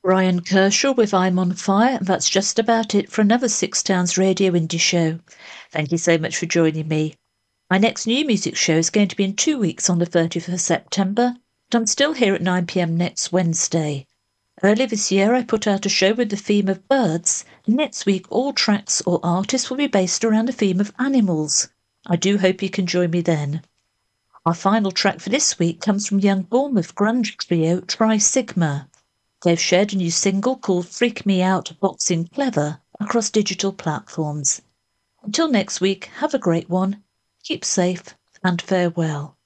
Ryan Kershaw with I'm on Fire, and that's just about it for another Six Towns Radio Indie show. Thank you so much for joining me. My next new music show is going to be in 2 weeks on the 30th of September, but I'm still here at 9 p.m. next Wednesday. Earlier this year I put out a show with the theme of birds, and next week all tracks or artists will be based around the theme of animals. I do hope you can join me then. Our final track for this week comes from young Bournemouth grunge trio Tri Sigma. They've shared a new single called Freak Me Out Boxing Clever across digital platforms. Until next week, have a great one, keep safe, and farewell.